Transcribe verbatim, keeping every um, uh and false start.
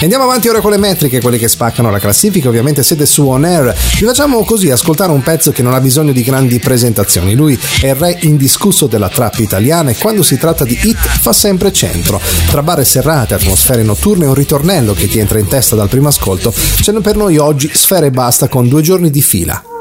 Andiamo avanti ora con le metriche, quelle che spaccano la classifica. Ovviamente siete su On Air. Vi facciamo così ascoltare un pezzo che non ha bisogno di grandi presentazioni. Lui è il re indiscusso della trap italiana e quando si tratta di hit fa sempre centro. Tra bar e serrate, atmosfere notturne e un ritornello che ti entra in testa dal primo ascolto, c'è per noi oggi Sfera Ebbasta con Due giorni di fila.